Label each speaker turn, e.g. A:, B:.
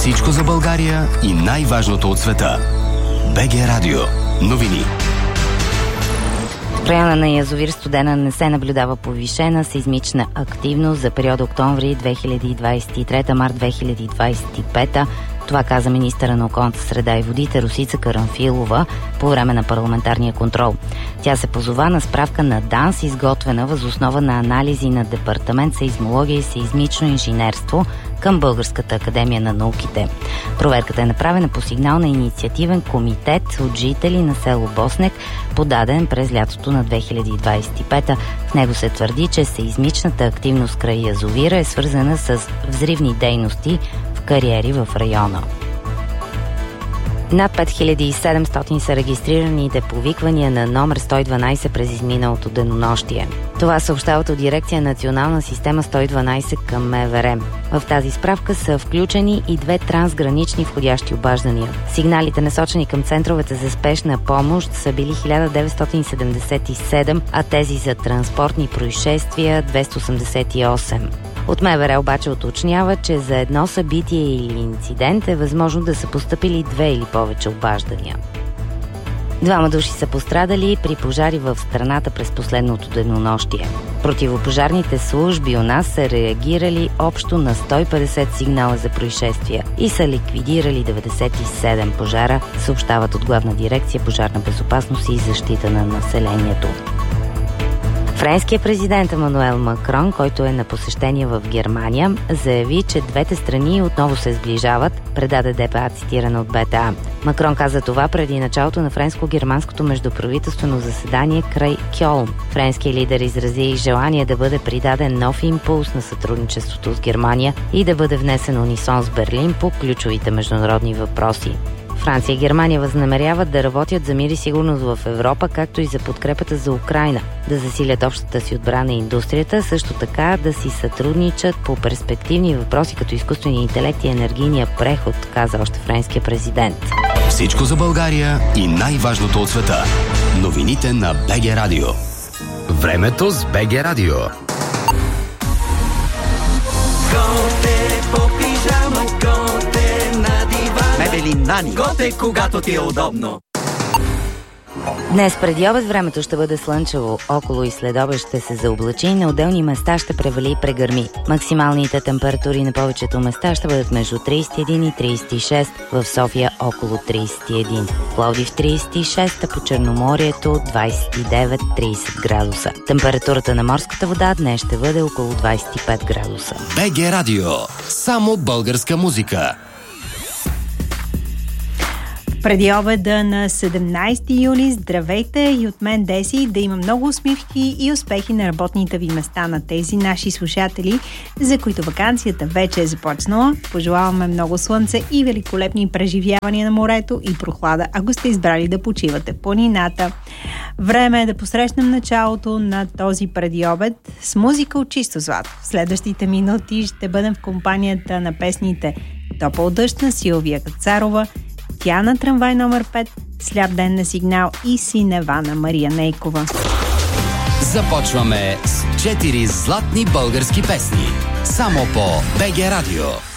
A: Всичко за България и най-важното от света. БГ Радио. Новини.
B: В района на язовир Студена не се наблюдава повишена сеизмична активност за периода октомври 2023 март 2025. Това каза министъра на околната среда и водите Росица Карамфилова по време на парламентарния контрол. Тя се позова на справка на ДАНС, изготвена въз основа на анализи на Департамент сеизмология и сеизмично инженерство към Българската академия на науките. Проверката е направена по сигнал на инициативен комитет от жители на село Боснек, подаден през лятото на 2025. В него се твърди, че сеизмичната активност край язовира е свързана с взривни дейности в кариери в района. Над 5700 са регистрираните повиквания на номер 112 през изминалото денонощие. Това съобщават от дирекция Национална система 112 към МВР. В тази справка са включени и 2 трансгранични входящи обаждания. Сигналите, насочени към центровете за спешна помощ, са били 1977, а тези за транспортни происшествия 288. От МВР обаче уточнява, че за едно събитие или инцидент е възможно да са постъпили 2 или повече обаждания. 2 души са пострадали при пожари в страната през последното денонощие. Противопожарните служби у нас са реагирали общо на 150 сигнала за происшествия и са ликвидирали 97 пожара, съобщават от Главна дирекция Пожарна безопасност и защита на населението. Френският президент Емануел Макрон, който е на посещение в Германия, заяви, че двете страни отново се сближават, предаде ДПА, цитирана от БТА. Макрон каза това преди началото на френско-германското междуправителствено заседание край Кьолн. Френският лидер изрази желание да бъде придаден нов импулс на сътрудничеството с Германия и да бъде внесен унисон с Берлин по ключовите международни въпроси. Франция и Германия възнамеряват да работят за мир и сигурност в Европа, както и за подкрепата за Украйна, да засилят общата си отбрана и индустрията, също така да си сътрудничат по перспективни въпроси като изкуствения интелект и енергийния преход, каза още френския президент.
A: Всичко за България и най-важното от света. Новините на БГ Радио. Времето с БГ Радио.
C: Нани. Готе, когато ти е удобно.
B: Днес преди обед времето ще бъде слънчево, около и следобед ще се заоблачи, на отделни места ще превали и прегърми. Максималните температури на повечето места ще бъдат между 31 и 36, в София около 31, Пловдив 36, а по Черноморието 29-30 градуса. Температурата на морската вода днес ще бъде около 25 градуса.
A: БГ Радио. Само българска музика.
D: Преди обеда на 17 юли, здравейте и от мен Деси, да има много усмивки и успехи на работните ви места на тези наши слушатели, за които ваканцията вече е започнала. Пожелаваме много слънце и великолепни преживявания на морето и прохлада, ако сте избрали да почивате в планината. Време е да посрещнем началото на този предиобед с музика от чисто злато. В следващите минути ще бъдем в компанията на песните "Топъл дъжд" на Силвия Кацарова, "Тя на трамвай номер 5", "Сляп ден" на Сигнал и "Синева" на Мария Нейкова.
A: Започваме с 4 златни български песни. Само по БГ Радио.